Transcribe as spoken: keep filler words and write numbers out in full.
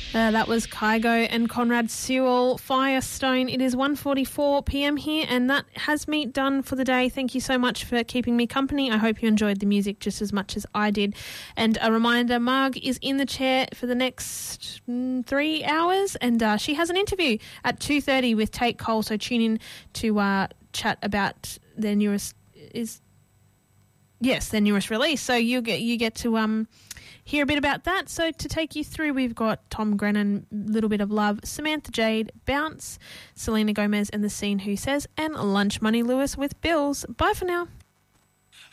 Uh, that was Kygo and Conrad Sewell, Firestone. It is one forty-four p.m. here, and that has me done for the day. Thank you so much for keeping me company. I hope you enjoyed the music just as much as I did. And a reminder, Marg is in the chair for the next mm, three hours, and uh, she has an interview at two thirty with Tate Cole, so tune in to uh, chat about their newest... is Yes, their newest release. So you get you get to um hear a bit about that. So to take you through, we've got Tom Grennan, Little Bit of Love, Samantha Jade, Bounce, Selena Gomez and The Scene Who Says, and Lunch Money Lewis with Bills. Bye for now.